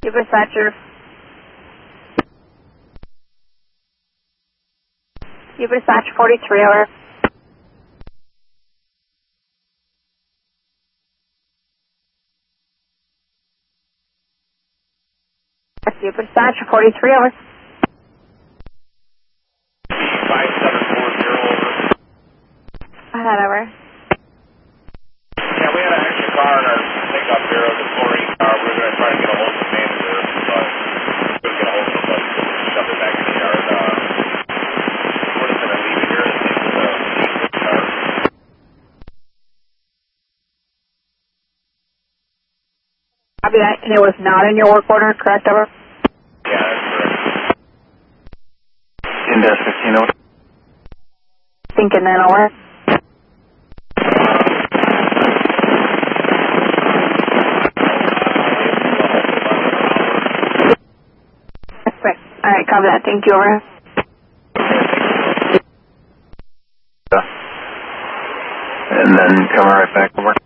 Dispatcher. Dispatch 43 over. Dispatch 43 over. 5740 over. Ahead over. Yeah, we had an extra car in our pickup here, the chlorine car. We were going to try to get a hold of the manager, but couldn't get a hold of him, but shoved it back in the yard. We're just going to leave it here and take the car. Copy that. And it was not in your work order, correct, over? Yeah, that's correct. Index 15 over. Thinking then over. Perfect. Alright, copy that. Thank you, over. And then come right back to work.